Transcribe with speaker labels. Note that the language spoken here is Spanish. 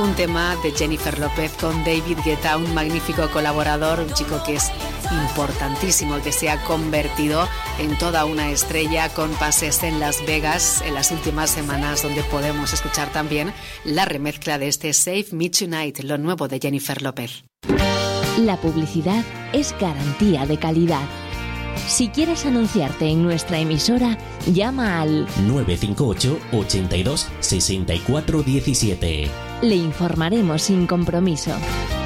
Speaker 1: Un tema de Jennifer López con David Guetta, un magnífico colaborador, un chico que es importantísimo, que se ha convertido en toda una estrella con pases en Las Vegas en las últimas semanas, donde podemos escuchar también la remezcla de este Save Me Tonight, lo nuevo de Jennifer López.
Speaker 2: La publicidad es garantía de calidad. Si quieres anunciarte en nuestra emisora, llama al
Speaker 3: 958 82 64 17.
Speaker 2: Le informaremos sin compromiso.